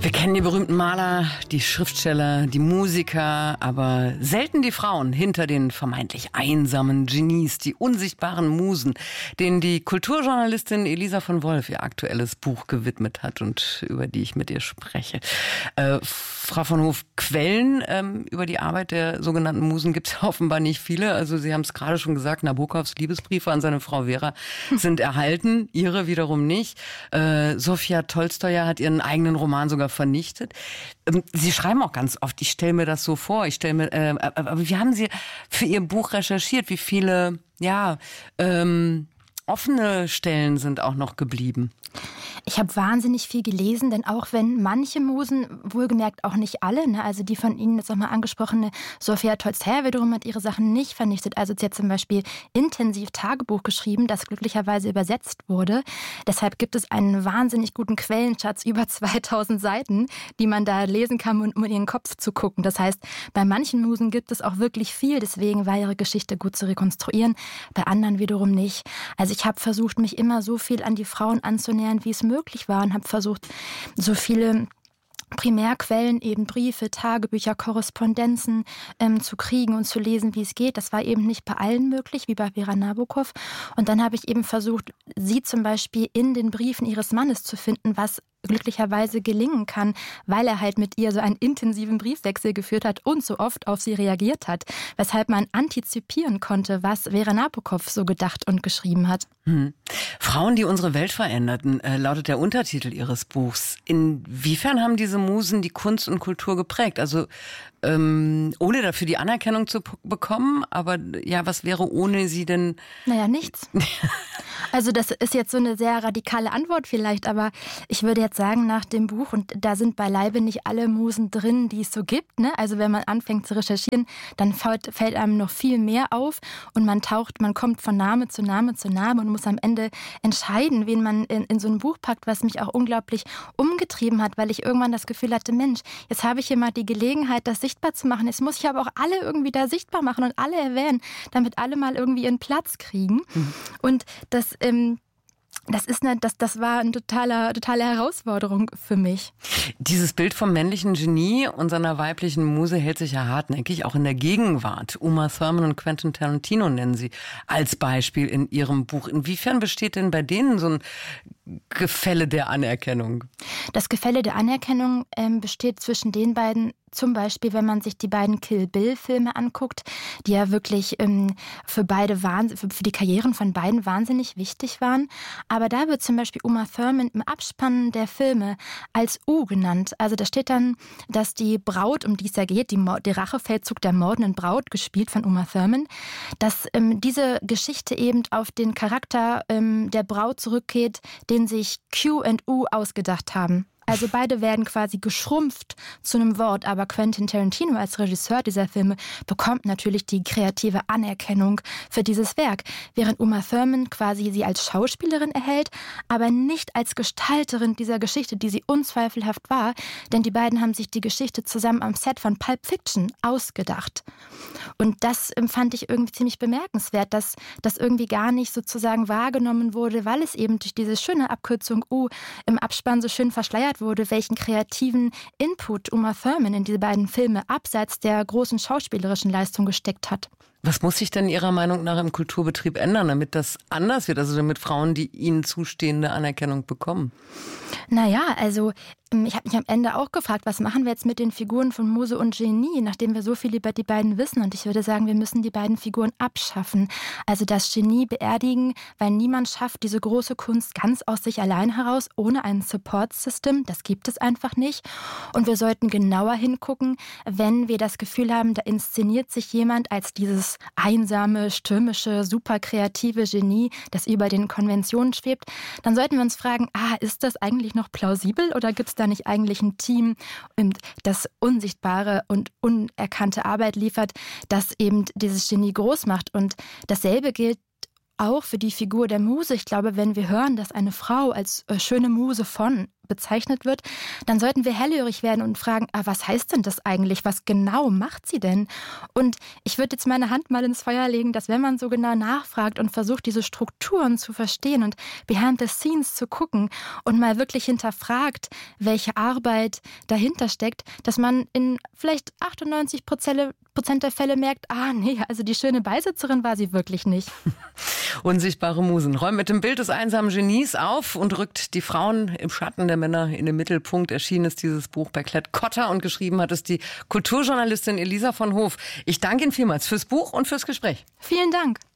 Wir kennen die berühmten Maler, die Schriftsteller, die Musiker, aber selten die Frauen hinter den vermeintlich einsamen Genies, die unsichtbaren Musen, denen die Kulturjournalistin Elisa von Wolf ihr aktuelles Buch gewidmet hat und über die ich mit ihr spreche. Frau von Hoof, Quellen über die Arbeit der sogenannten Musen gibt es offenbar nicht viele. Also Sie haben es gerade schon gesagt, Nabokovs Liebesbriefe an seine Frau Vera sind erhalten, ihre wiederum nicht. Sofia Tolstoja hat ihren eigenen Roman sogar vernichtet. Sie schreiben auch ganz oft, ich stelle mir das so vor, aber wie haben Sie für Ihr Buch recherchiert? Wie viele, offene Stellen sind auch noch geblieben? Ich habe wahnsinnig viel gelesen, denn auch wenn manche Musen, wohlgemerkt auch nicht alle, also die von Ihnen jetzt nochmal angesprochene Sofia Tolstoja wiederum hat ihre Sachen nicht vernichtet. Also sie hat zum Beispiel intensiv Tagebuch geschrieben, das glücklicherweise übersetzt wurde. Deshalb gibt es einen wahnsinnig guten Quellenschatz, über 2000 Seiten, die man da lesen kann, um in ihren Kopf zu gucken. Das heißt, bei manchen Musen gibt es auch wirklich viel, deswegen war ihre Geschichte gut zu rekonstruieren, bei anderen wiederum nicht. Also ich habe versucht, mich immer so viel an die Frauen anzunähern, wie es möglich war und habe versucht, so viele Primärquellen, eben Briefe, Tagebücher, Korrespondenzen zu kriegen und zu lesen, wie es geht. Das war eben nicht bei allen möglich, wie bei Vera Nabokov. Und dann habe ich eben versucht, sie zum Beispiel in den Briefen ihres Mannes zu finden, was glücklicherweise gelingen kann, weil er halt mit ihr so einen intensiven Briefwechsel geführt hat und so oft auf sie reagiert hat, weshalb man antizipieren konnte, was Vera Nabokov so gedacht und geschrieben hat. Frauen, die unsere Welt veränderten, lautet der Untertitel Ihres Buchs. Inwiefern haben diese Musen die Kunst und Kultur geprägt? Also ohne dafür die Anerkennung zu bekommen, aber ja, was wäre ohne sie denn? Naja, nichts. Also das ist jetzt so eine sehr radikale Antwort vielleicht, aber ich würde jetzt sagen, nach dem Buch, und da sind beileibe nicht alle Musen drin, die es so gibt, ne? Also wenn man anfängt zu recherchieren, dann fällt einem noch viel mehr auf und man kommt von Name zu Name zu Name und muss am Ende entscheiden, wen man in so ein Buch packt, was mich auch unglaublich umgetrieben hat, weil ich irgendwann das Gefühl hatte, Mensch, jetzt habe ich hier mal die Gelegenheit, das sichtbar zu machen. Jetzt muss ich aber auch alle irgendwie da sichtbar machen und alle erwähnen, damit alle mal irgendwie ihren Platz kriegen. Und das war eine totale Herausforderung für mich. Dieses Bild vom männlichen Genie und seiner weiblichen Muse hält sich ja hartnäckig, auch in der Gegenwart. Uma Thurman und Quentin Tarantino nennen Sie als Beispiel in Ihrem Buch. Inwiefern besteht denn bei denen so ein Gefälle der Anerkennung? Das Gefälle der Anerkennung besteht zwischen den beiden. Zum Beispiel, wenn man sich die beiden Kill Bill-Filme anguckt, die ja wirklich für die Karrieren von beiden wahnsinnig wichtig waren. Aber da wird zum Beispiel Uma Thurman im Abspann der Filme als U genannt. Also da steht dann, dass die Braut, um die es ja geht, der Rachefeldzug der mordenden Braut, gespielt von Uma Thurman, dass diese Geschichte eben auf den Charakter der Braut zurückgeht, den sich Q und U ausgedacht haben. Also beide werden quasi geschrumpft zu einem Wort, aber Quentin Tarantino als Regisseur dieser Filme bekommt natürlich die kreative Anerkennung für dieses Werk, während Uma Thurman quasi sie als Schauspielerin erhält, aber nicht als Gestalterin dieser Geschichte, die sie unzweifelhaft war, denn die beiden haben sich die Geschichte zusammen am Set von Pulp Fiction ausgedacht. Und das fand ich irgendwie ziemlich bemerkenswert, dass das irgendwie gar nicht sozusagen wahrgenommen wurde, weil es eben durch diese schöne Abkürzung U im Abspann so schön verschleiert wurde, welchen kreativen Input Uma Thurman in diese beiden Filme abseits der großen schauspielerischen Leistung gesteckt hat. Was muss sich denn Ihrer Meinung nach im Kulturbetrieb ändern, damit das anders wird, also damit Frauen die ihnen zustehende Anerkennung bekommen? Naja, also ich habe mich am Ende auch gefragt, was machen wir jetzt mit den Figuren von Muse und Genie, nachdem wir so viel über die beiden wissen. Und ich würde sagen, wir müssen die beiden Figuren abschaffen. Also das Genie beerdigen, weil niemand schafft diese große Kunst ganz aus sich allein heraus, ohne ein Support-System. Das gibt es einfach nicht. Und wir sollten genauer hingucken, wenn wir das Gefühl haben, da inszeniert sich jemand als dieses einsame, stürmische, super kreative Genie, das über den Konventionen schwebt, dann sollten wir uns fragen, ist das eigentlich noch plausibel oder gibt es da nicht eigentlich ein Team, das unsichtbare und unerkannte Arbeit liefert, das eben dieses Genie groß macht? Und dasselbe gilt auch für die Figur der Muse. Ich glaube, wenn wir hören, dass eine Frau als schöne Muse von bezeichnet wird, dann sollten wir hellhörig werden und fragen, was heißt denn das eigentlich? Was genau macht sie denn? Und ich würde jetzt meine Hand mal ins Feuer legen, dass wenn man so genau nachfragt und versucht, diese Strukturen zu verstehen und behind the scenes zu gucken und mal wirklich hinterfragt, welche Arbeit dahinter steckt, dass man in vielleicht 98% der Fälle merkt, also die schöne Beisitzerin war sie wirklich nicht. Unsichtbare Musen räumen mit dem Bild des einsamen Genies auf und rückt die Frauen im Schatten der Männer in den Mittelpunkt. Erschienen ist dieses Buch bei Klett-Cotta und geschrieben hat es die Kulturjournalistin Elisa von Hoof. Ich danke Ihnen vielmals fürs Buch und fürs Gespräch. Vielen Dank.